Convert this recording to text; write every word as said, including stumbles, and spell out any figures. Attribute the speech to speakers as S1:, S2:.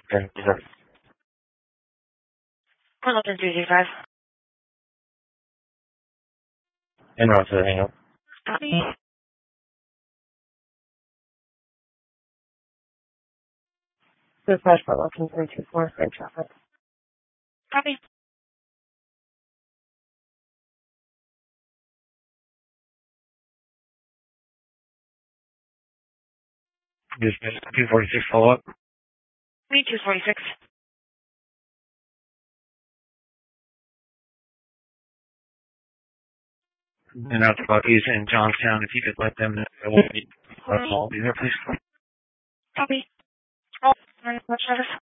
S1: Okay, sir.
S2: Hamilton two two five.
S1: En route to the hang up.
S2: Copy.
S3: Dispatch for Wilson three two four, same traffic.
S2: Copy.
S1: Dispatch two forty-six follow up.
S2: Me two forty-six.
S1: And out to Bucky's in Johnstown, if you could let them know there will be a call. Be there, please.
S2: Copy. Oh, very much service.